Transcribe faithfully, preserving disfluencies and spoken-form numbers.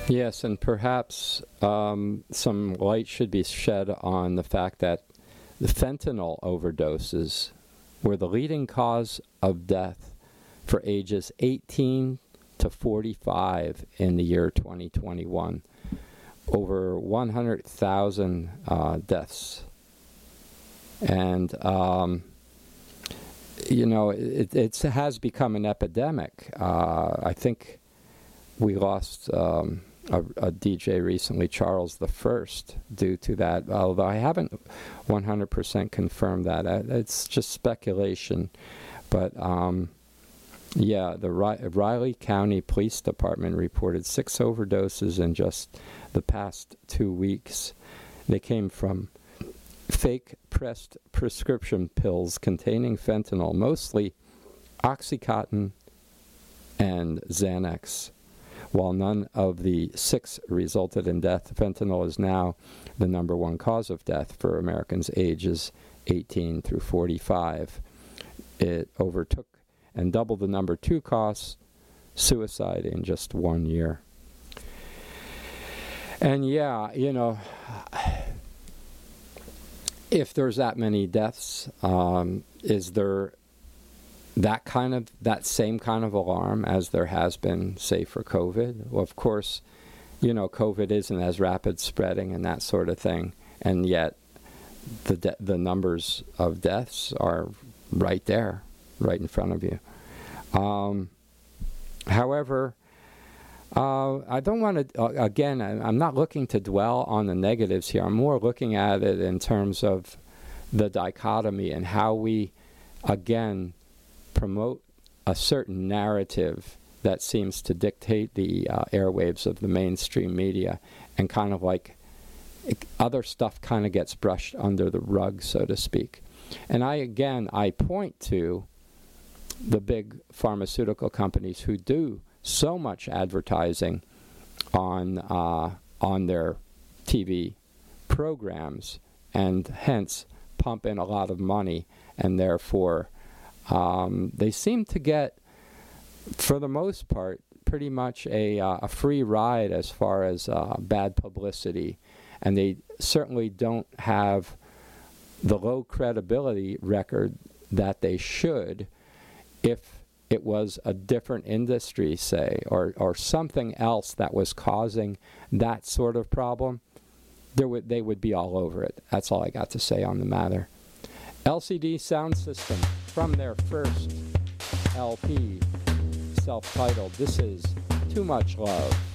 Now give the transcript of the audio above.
Yes, and perhaps um, some light should be shed on the fact that the fentanyl overdoses were the leading cause of death for ages eighteen to forty-five in the year twenty twenty-one. Over one hundred thousand uh, deaths. And, um, you know, it, it has become an epidemic. Uh, I think we lost um, a, a D J recently, Charles the First, due to that, although I haven't one hundred percent confirmed that. It's just speculation. But, um, yeah, the Riley County Police Department reported six overdoses in just the past two weeks. They came from fake pressed prescription pills containing fentanyl, mostly Oxycontin and Xanax. While none of the six resulted in death, fentanyl is now the number one cause of death for Americans ages eighteen through forty-five. It overtook and doubled the number two cause, suicide, in just one year. And yeah, you know, if there's that many deaths, um, is there that kind of, that same kind of alarm as there has been, say, for COVID? Well, of course, you know, COVID isn't as rapid spreading and that sort of thing, and yet the de- the numbers of deaths are right there, right in front of you. Um, however, uh, I don't want to, uh, again, I, I'm not looking to dwell on the negatives here. I'm more looking at it in terms of the dichotomy and how we, again, promote a certain narrative that seems to dictate the uh, airwaves of the mainstream media, and kind of like it, other stuff kind of gets brushed under the rug, so to speak. And I, again, I point to the big pharmaceutical companies who do so much advertising on uh, on their T V programs, and hence pump in a lot of money, and therefore um, they seem to get, for the most part, pretty much a, uh, a free ride as far as uh, bad publicity, and they certainly don't have the low credibility record that they should if it was a different industry, say, or, or something else that was causing that sort of problem. There would, they would be all over it. That's all I got to say on the matter. L C D Sound System, from their first L P, self-titled, this is Too Much Love.